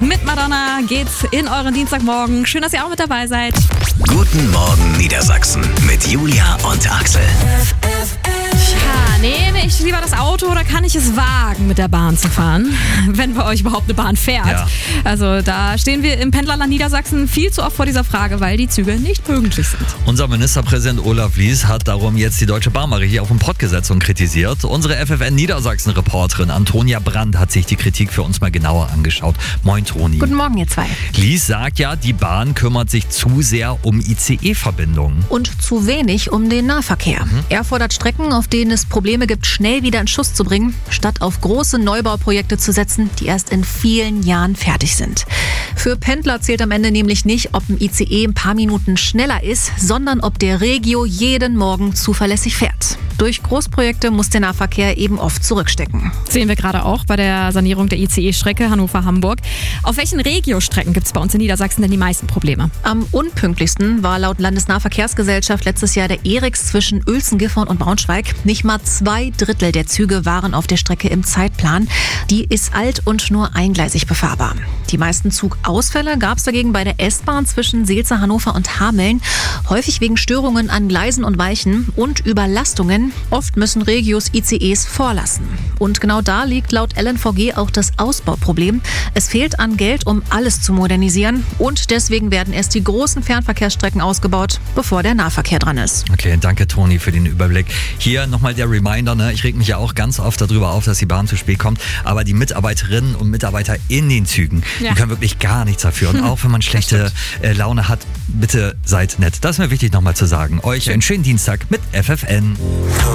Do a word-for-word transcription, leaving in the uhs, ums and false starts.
Mit Madonna geht's in euren Dienstagmorgen. Schön, dass ihr auch mit dabei seid. Guten Morgen Niedersachsen mit Julia und Axel. Tja, nehme ich lieber das Auto oder kann ich es wagen, mit der Bahn zu fahren? Wenn bei euch überhaupt eine Bahn fährt. Ja. Also da stehen wir im Pendlerland Niedersachsen viel zu oft vor dieser Frage, weil die Züge nicht pünktlich sind. Unser Ministerpräsident Olaf Lies hat darum jetzt die Deutsche Bahn mal richtig auf den Pott gesetzt und kritisiert. Unsere F F N Niedersachsen-Reporterin Antonia Brandt hat sich die Kritik für uns mal genauer angeschaut. Moin Toni. Guten Morgen, ihr zwei. Lies sagt ja, die Bahn kümmert sich zu sehr um I C E-Verbindungen. Und zu wenig um den Nahverkehr. Mhm. Er fordert Strecken, auf denen es Probleme gibt, schnell wieder in Schuss zu bringen, statt auf große Neubauprojekte zu setzen, die erst in vielen Jahren fertig sind. Für Pendler zählt am Ende nämlich nicht, ob ein I C E ein paar Minuten schneller ist, sondern ob der Regio jeden Morgen zuverlässig fährt. Durch Großprojekte muss der Nahverkehr eben oft zurückstecken. Sehen wir gerade auch bei der Sanierung der I C E-Strecke Hannover-Hamburg. Auf welchen Regio-Strecken gibt es bei uns in Niedersachsen denn die meisten Probleme? Am unpünktlichsten war laut Landesnahverkehrsgesellschaft letztes Jahr der Erex zwischen Uelzen, Gifhorn und Braunschweig. Nicht mal zwei Drittel der Züge waren auf der Strecke im Zeitplan. Die ist alt und nur eingleisig befahrbar. Die meisten Zugausfälle gab es dagegen bei der S-Bahn zwischen Seelze, Hannover und Hameln. Häufig wegen Störungen an Gleisen und Weichen und Überlastungen. Oft müssen Regios I C Es vorlassen. Und genau da liegt laut L N V G auch das Ausbauproblem. Es fehlt an Geld, um alles zu modernisieren. Und deswegen werden erst die großen Fernverkehrsstrecken ausgebaut, bevor der Nahverkehr dran ist. Okay, danke Toni für den Überblick. Hier nochmal der Reminder, ne? Ich reg mich ja auch ganz oft darüber auf, dass die Bahn zu spät kommt. Aber die Mitarbeiterinnen und Mitarbeiter in den Zügen, ja. die können wirklich gar nichts dafür. Und auch wenn man schlechte äh, Laune hat, bitte seid nett. Das ist mir wichtig nochmal zu sagen. Euch einen schönen Dienstag mit F F N.